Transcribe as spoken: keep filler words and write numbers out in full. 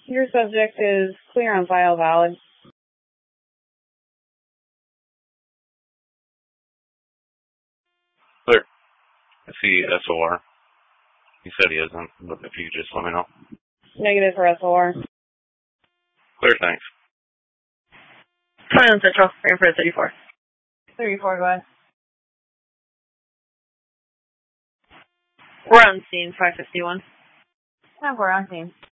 Your subject is clear on file, valid. Clear. I see S O R. He said he isn't, but if you just let me know. Negative for S O R. Clear, thanks. Silent Central, waiting for thirty-four. thirty-four, go ahead. We're on scene, five fifty-one. Yeah, we're on scene.